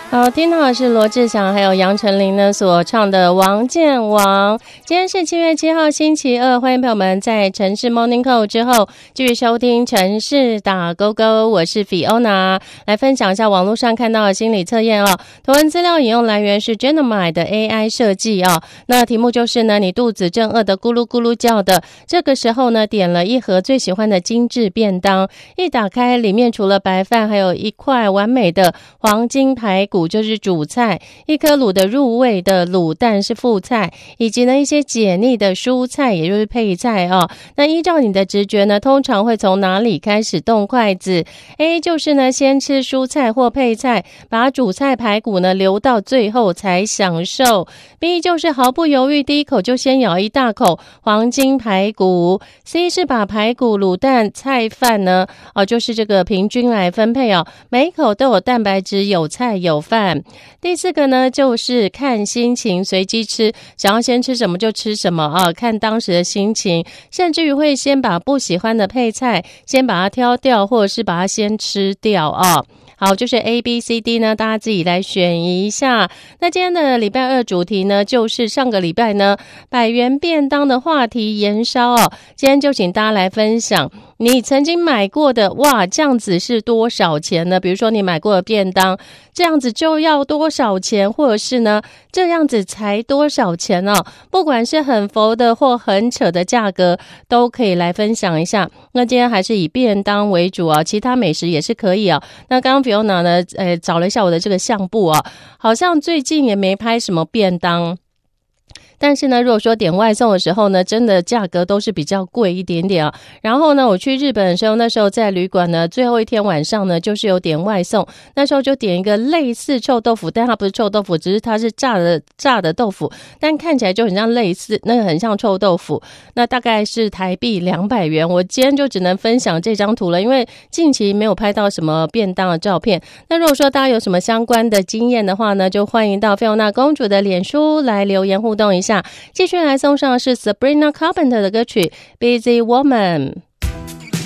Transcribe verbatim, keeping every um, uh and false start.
好，听到的是罗志祥还有杨丞琳呢所唱的《王见王》。今天是七月七号星期二，欢迎朋友们在城市 Morning Call 之后继续收听城市打勾勾，我是 Fiona， 来分享一下网络上看到的心理测验哦。图文资料引用来源是 Gemini 的 A I 设计哦。那题目就是呢，你肚子正饿得咕噜咕噜叫的，这个时候呢点了一盒最喜欢的精致便当，一打开里面除了白饭还有一块完美的黄金排骨就是主菜，一颗卤的入味的卤蛋是副菜，以及呢一些解腻的蔬菜也就是配菜哦。那依照你的直觉呢，通常会从哪里开始动筷子？ A 就是呢先吃蔬菜或配菜，把主菜排骨呢留到最后才享受。 B 就是毫不犹豫第一口就先咬一大口黄金排骨。 C 是把排骨卤蛋菜饭呢哦就是这个平均来分配哦，每一口都有蛋白质，有菜有饭。第四个呢就是看心情随机吃，想要先吃什么就吃什么啊，看当时的心情，甚至于会先把不喜欢的配菜先把它挑掉，或者是把它先吃掉啊。好，就是 A B C D 呢，大家自己来选一下。那今天的礼拜二主题呢，就是上个礼拜呢百元便当的话题延烧哦。今天就请大家来分享你曾经买过的，哇，这样子是多少钱呢？比如说你买过的便当，这样子就要多少钱，或者是呢这样子才多少钱哦？不管是很佛的或很扯的价格，都可以来分享一下。那今天还是以便当为主啊，其他美食也是可以啊。那刚刚 Fiona 呢，呃，找了一下我的这个相簿啊，好像最近也没拍什么便当。但是呢，如果说点外送的时候呢，真的价格都是比较贵一点点啊。然后呢，我去日本的时候，那时候在旅馆呢，最后一天晚上呢，就是有点外送，那时候就点一个类似臭豆腐，但它不是臭豆腐，只是它是炸的炸的豆腐，但看起来就很像类似，那个很像臭豆腐。那大概是台币两百元。我今天就只能分享这张图了，因为近期没有拍到什么便当的照片。那如果说大家有什么相关的经验的话呢，就欢迎到菲欧娜公主的脸书来留言互动一下。继续来送上的是 Sabrina Carpenter 的歌曲 Busy Woman。